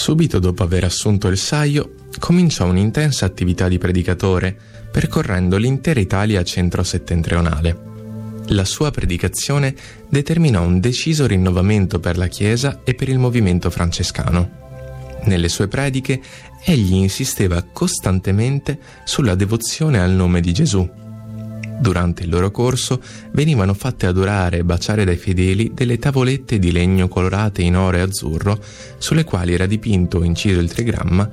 Subito dopo aver assunto il saio, cominciò un'intensa attività di predicatore, percorrendo l'intera Italia centro-settentrionale. La sua predicazione determinò un deciso rinnovamento per la Chiesa e per il movimento francescano. Nelle sue prediche egli insisteva costantemente sulla devozione al nome di Gesù. Durante il loro corso venivano fatte adorare e baciare dai fedeli delle tavolette di legno colorate in oro e azzurro, sulle quali era dipinto o inciso il trigramma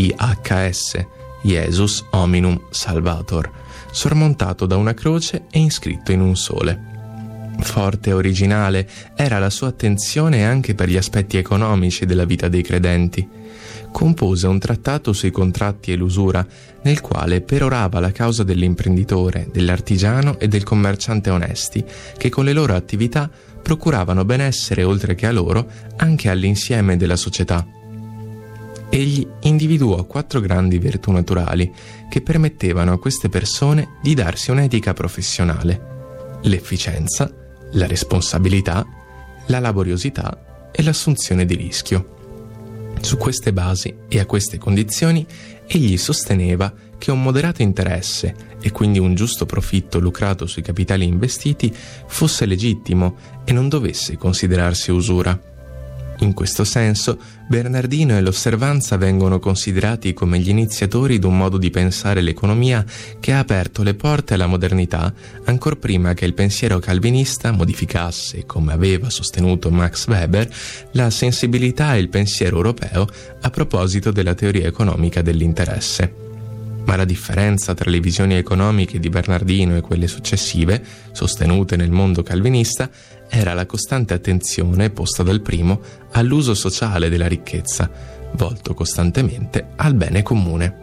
IHS, Jesus Hominum Salvator, sormontato da una croce e iscritto in un sole. Forte e originale era la sua attenzione anche per gli aspetti economici della vita dei credenti. Compose un trattato sui contratti e l'usura, nel quale perorava la causa dell'imprenditore, dell'artigiano e del commerciante onesti, che con le loro attività procuravano benessere oltre che a loro anche all'insieme della società. Egli individuò 4 grandi virtù naturali che permettevano a queste persone di darsi un'etica professionale: l'efficienza, la responsabilità, la laboriosità e l'assunzione di rischio. Su queste basi e a queste condizioni egli sosteneva che un moderato interesse e quindi un giusto profitto lucrato sui capitali investiti fosse legittimo e non dovesse considerarsi usura. In questo senso, Bernardino e l'osservanza vengono considerati come gli iniziatori di un modo di pensare l'economia che ha aperto le porte alla modernità, ancor prima che il pensiero calvinista modificasse, come aveva sostenuto Max Weber, la sensibilità e il pensiero europeo a proposito della teoria economica dell'interesse. Ma la differenza tra le visioni economiche di Bernardino e quelle successive, sostenute nel mondo calvinista, era la costante attenzione posta dal primo all'uso sociale della ricchezza, volto costantemente al bene comune.